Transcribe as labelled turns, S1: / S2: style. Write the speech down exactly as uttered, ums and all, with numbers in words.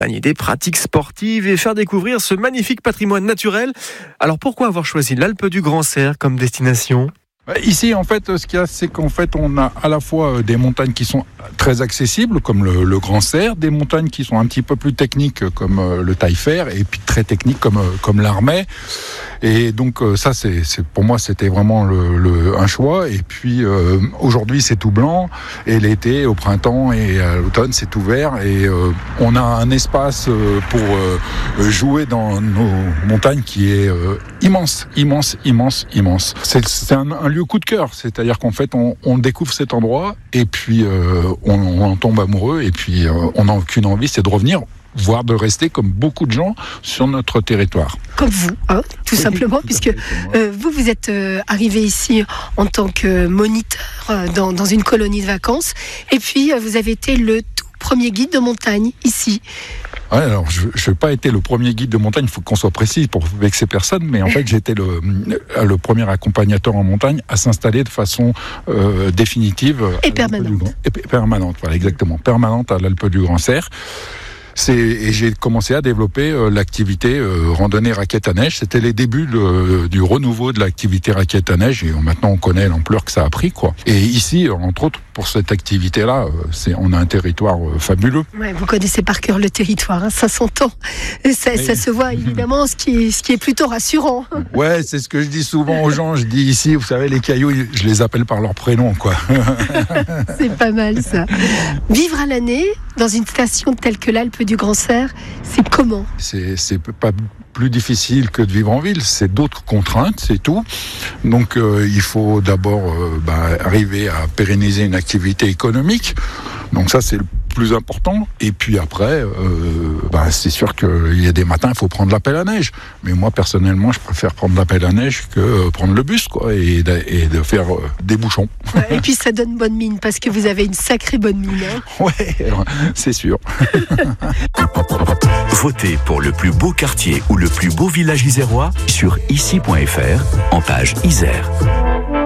S1: des pratiques sportives et faire découvrir ce magnifique patrimoine naturel. Alors pourquoi avoir choisi l'Alpe du Grand Cerf comme destination ?
S2: Ici, en fait, ce qu'il y a, c'est qu'en fait, on a à la fois des montagnes qui sont très accessibles, comme le, le Grand Cerf, des montagnes qui sont un petit peu plus techniques, comme le Taillefer, et puis très techniques, comme, comme l'Armay. Et donc, ça, c'est, c'est pour moi, c'était vraiment le, le, un choix. Et puis, euh, aujourd'hui, c'est tout blanc, et l'été, au printemps et à l'automne, c'est tout vert. Et euh, on a un espace pour euh, jouer dans nos montagnes qui est euh, immense, immense, immense, immense. C'est, c'est un, un lieu coup de cœur, c'est-à-dire qu'en fait on, on découvre cet endroit et puis euh, on, on en tombe amoureux et puis euh, on n'a aucune envie, c'est de revenir, voire de rester comme beaucoup de gens sur notre territoire.
S3: Comme vous, hein, tout oui, simplement, tout puisque euh, vous, vous êtes euh, arrivé ici en tant que moniteur euh, dans, dans une colonie de vacances et puis euh, vous avez été le tout premier guide de montagne ici.
S2: Ouais, alors je n'ai pas été le premier guide de montagne, il faut qu'on soit précis pour vexer personne, mais en fait j'étais le, le premier accompagnateur en montagne à s'installer de façon euh, définitive.
S3: Et permanente.
S2: Et permanente, voilà, exactement, permanente à l'Alpe du Grand Cerf. C'est, et j'ai commencé à développer euh, l'activité euh, randonnée raquette à neige. C'était les débuts de, du renouveau de l'activité raquette à neige. Et maintenant, on connaît l'ampleur que ça a pris, quoi. Et ici, entre autres, pour cette activité-là, euh, c'est, on a un territoire euh, fabuleux.
S3: Ouais, vous connaissez par cœur le territoire, hein, ça s'entend. Ça, ça se voit évidemment, ce qui est, ce qui est plutôt rassurant.
S2: Ouais, c'est ce que je dis souvent aux gens. Je dis ici, vous savez, les cailloux, je les appelle par leur prénom, quoi.
S3: C'est pas mal, ça. Vivre à l'année dans une station telle que l'Alpe du Grand Cerf, c'est comment ?
S2: C'est, c'est pas plus difficile que de vivre en ville, c'est d'autres contraintes, c'est tout. Donc euh, il faut d'abord euh, bah, arriver à pérenniser une activité économique. Donc ça, c'est le plus important. Et puis après, euh, bah, c'est sûr qu'il y a des matins, il faut prendre la pelle à neige. Mais moi, personnellement, je préfère prendre la pelle à neige que euh, prendre le bus, quoi, et de, et de faire euh, des bouchons.
S3: Ouais, et puis ça donne bonne mine, parce que vous avez une sacrée bonne mine. Hein.
S2: Ouais, c'est sûr.
S4: Votez pour le plus beau quartier ou le plus beau village isérois sur ici point f r en page Isère.